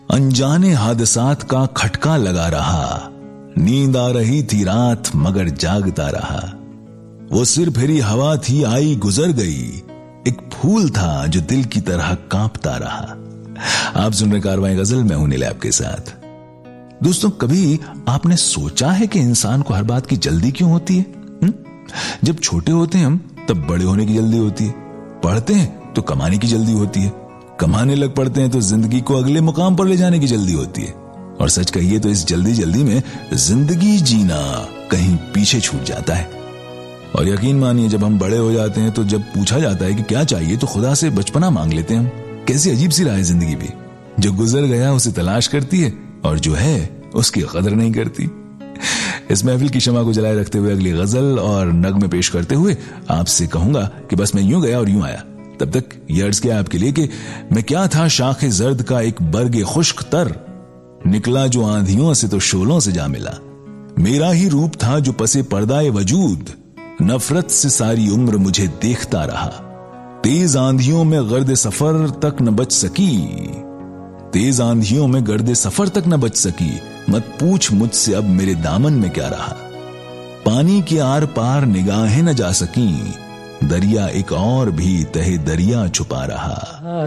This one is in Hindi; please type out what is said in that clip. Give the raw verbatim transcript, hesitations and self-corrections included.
अनजाने हादसात का खटका लगा रहा, नींद आ रही थी रात मगर जागता रहा। वो सिर फेरी हवा थी आई गुजर गई, एक फूल था जो दिल की तरह कांपता रहा। आप सुन रहे कारवां गजल, मैं हूं नील आपके साथ। दोस्तों, कभी आपने सोचा है कि इंसान को हर बात की जल्दी क्यों होती है? हुँ? जब छोटे होते हैं हम तब बड़े होने की जल्दी होती है, पढ़ते हैं तो कमाने की जल्दी होती है, कमाने लग पड़ते हैं तो जिंदगी को अगले मुकाम पर ले जाने की जल्दी होती है। और सच कहिए तो इस जल्दी जल्दी में जिंदगी जीना कहीं पीछे छूट जाता है। और यकीन मानिए, जब हम बड़े हो जाते हैं तो जब पूछा जाता है कि क्या चाहिए तो खुदा से बचपना मांग लेते हैं हम। कैसी अजीब सी राह है जिंदगी भी। जो गुजर गया उसे तलाश करती है और जो है उसकी कदर नहीं करती। इस महफिल की शमा को जलाए रखते हुए अगली गजल और नगमे पेश करते हुए आपसे कहूंगा कि बस मैं यूं गया और यूं आया। तब तक ये अर्ज किया आपके लिए कि मैं क्या था शाखे जर्द का एक बर्गे खुश्क तर, निकला जो आंधियों से तो शोलों से जा मिला। मेरा ही रूप था जो पसे पर्दाए वजूद, नफरत से सारी उम्र मुझे देखता रहा। तेज आंधियों में गर्दे सफर तक न बच सकी, तेज आंधियों में गर्दे सफर तक न बच सकी। मत पूछ मुझसे अब मेरे दामन में क्या रहा। पानी के आर पार निगाहें न जा सकी, दरिया एक और भी तहे दरिया छुपा रहा।